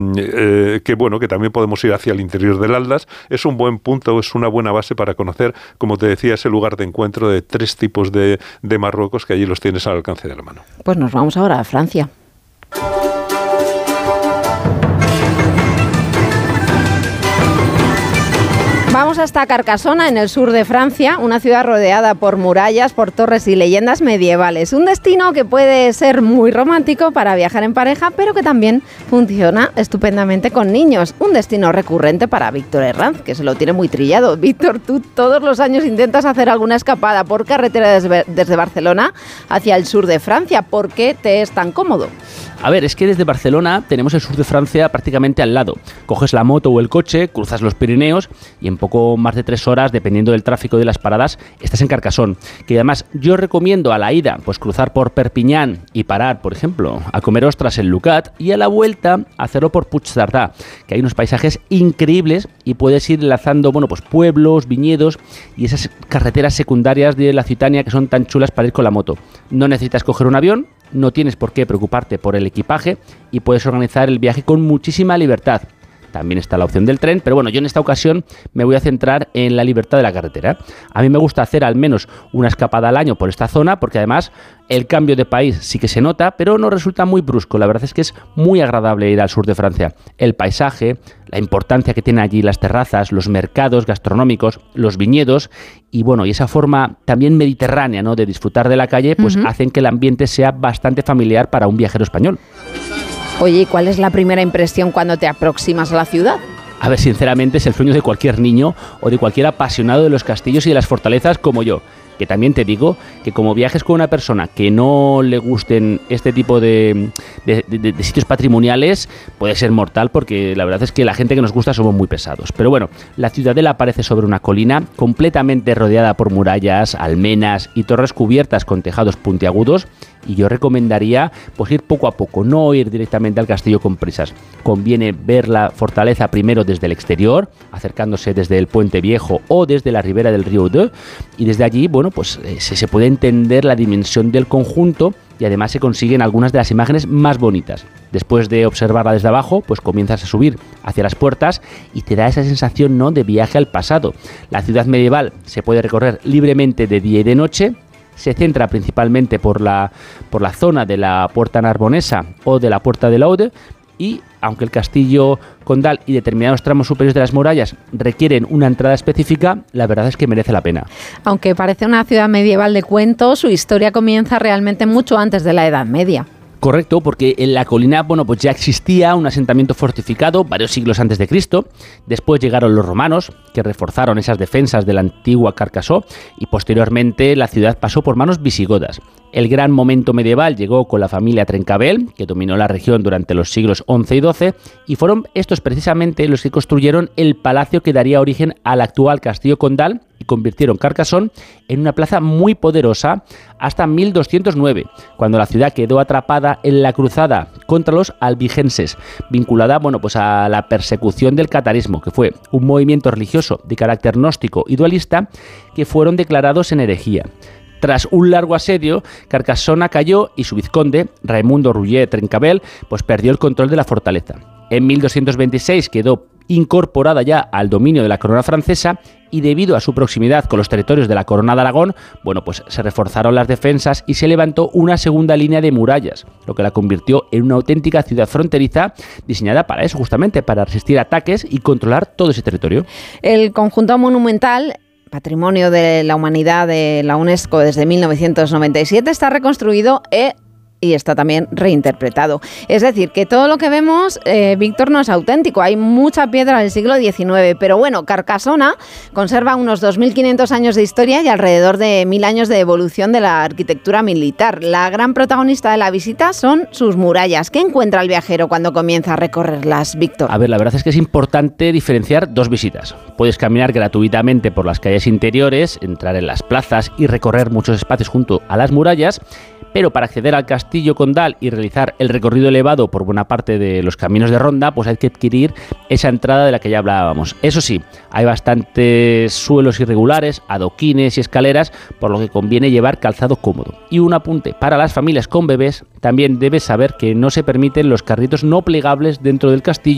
que también podemos ir hacia el interior del Atlas. Es un buen punto, es una buena base para conocer, como te decía, ese lugar de encuentro de 3 tipos de Marruecos que allí los tienes al alcance de la mano. Pues nos vamos ahora a Francia. Vamos hasta Carcassona, en el sur de Francia, una ciudad rodeada por murallas, por torres y leyendas medievales. Un destino que puede ser muy romántico para viajar en pareja, pero que también funciona estupendamente con niños. Un destino recurrente para Víctor Herranz, que se lo tiene muy trillado. Víctor, tú todos los años intentas hacer alguna escapada por carretera desde Barcelona hacia el sur de Francia. ¿Por qué te es tan cómodo? A ver, es que desde Barcelona tenemos el sur de Francia prácticamente al lado. Coges la moto o el coche, cruzas los Pirineos y en poco más de 3 horas, dependiendo del tráfico de las paradas, estás en Carcassonne. Que además yo recomiendo a la ida pues cruzar por Perpiñán y parar, por ejemplo, a comer ostras en Lucat, y a la vuelta hacerlo por Puigcerdà, que hay unos paisajes increíbles y puedes ir enlazando pues pueblos, viñedos y esas carreteras secundarias de la Citania que son tan chulas para ir con la moto. No necesitas coger un avión, no tienes por qué preocuparte por el equipaje y puedes organizar el viaje con muchísima libertad. También está la opción del tren, pero yo en esta ocasión me voy a centrar en la libertad de la carretera. A mí me gusta hacer al menos una escapada al año por esta zona, porque además el cambio de país sí que se nota, pero no resulta muy brusco. La verdad es que es muy agradable ir al sur de Francia. El paisaje, la importancia que tienen allí las terrazas, los mercados gastronómicos, los viñedos y esa forma también mediterránea, ¿no?, de disfrutar de la calle, pues hacen que el ambiente sea bastante familiar para un viajero español. Oye, ¿y cuál es la primera impresión cuando te aproximas a la ciudad? A ver, sinceramente es el sueño de cualquier niño o de cualquier apasionado de los castillos y de las fortalezas como yo. Que también te digo que como viajes con una persona que no le gusten este tipo de sitios patrimoniales, puede ser mortal, porque la verdad es que la gente que nos gusta somos muy pesados. Pero la ciudadela aparece sobre una colina completamente rodeada por murallas, almenas y torres cubiertas con tejados puntiagudos, y yo recomendaría ir poco a poco, no ir directamente al castillo con prisas. Conviene ver la fortaleza primero desde el exterior, acercándose desde el Puente Viejo o desde la ribera del río Deux, y desde allí se puede entender la dimensión del conjunto y además se consiguen algunas de las imágenes más bonitas. Después de observarla desde abajo, comienzas a subir hacia las puertas y te da esa sensación, ¿no?, de viaje al pasado. La ciudad medieval se puede recorrer libremente de día y de noche. Se centra principalmente por la zona de la Puerta Narbonesa o de la Puerta de l'Aude, y aunque el castillo condal y determinados tramos superiores de las murallas requieren una entrada específica, la verdad es que merece la pena. Aunque parece una ciudad medieval de cuento, su historia comienza realmente mucho antes de la Edad Media. Correcto, porque en la colina ya existía un asentamiento fortificado varios siglos antes de Cristo. Después llegaron los romanos, que reforzaron esas defensas de la antigua Carcassonne, y posteriormente la ciudad pasó por manos visigodas. El gran momento medieval llegó con la familia Trencabel, que dominó la región durante los siglos XI y XII, y fueron estos precisamente los que construyeron el palacio que daría origen al actual castillo condal y convirtieron Carcassonne en una plaza muy poderosa hasta 1209, cuando la ciudad quedó atrapada en la cruzada contra los albigenses, vinculada a la persecución del catarismo, que fue un movimiento religioso de carácter gnóstico y dualista que fueron declarados en herejía. Tras un largo asedio, Carcassona cayó y su vizconde, Raimundo Rouget Trencabel, perdió el control de la fortaleza. En 1226 quedó incorporada ya al dominio de la corona francesa, y debido a su proximidad con los territorios de la corona de Aragón, se reforzaron las defensas y se levantó una segunda línea de murallas, lo que la convirtió en una auténtica ciudad fronteriza diseñada para eso, justamente para resistir ataques y controlar todo ese territorio. El conjunto monumental, Patrimonio de la Humanidad de la UNESCO desde 1997, está reconstruido y está también reinterpretado. Es decir, que todo lo que vemos, Víctor, no es auténtico. Hay mucha piedra del siglo XIX, pero Carcassona conserva unos 2.500 años de historia y alrededor de 1.000 años de evolución de la arquitectura militar. La gran protagonista de la visita son sus murallas. ¿Qué encuentra el viajero cuando comienza a recorrerlas, Víctor? A ver, la verdad es que es importante diferenciar dos visitas. Puedes caminar gratuitamente por las calles interiores, entrar en las plazas y recorrer muchos espacios junto a las murallas, pero para acceder al castillo condal y realizar el recorrido elevado por buena parte de los caminos de ronda, hay que adquirir esa entrada de la que ya hablábamos. Eso sí, hay bastantes suelos irregulares, adoquines y escaleras, por lo que conviene llevar calzado cómodo. Y un apunte, para las familias con bebés, también debes saber que no se permiten los carritos no plegables dentro del castillo,